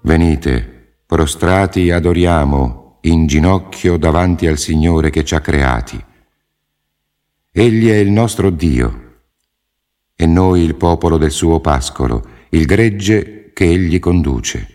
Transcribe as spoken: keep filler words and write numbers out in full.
Venite, prostrati adoriamo, in ginocchio davanti al Signore che ci ha creati. Egli è il nostro Dio, e noi il popolo del suo pascolo, il gregge che Egli conduce.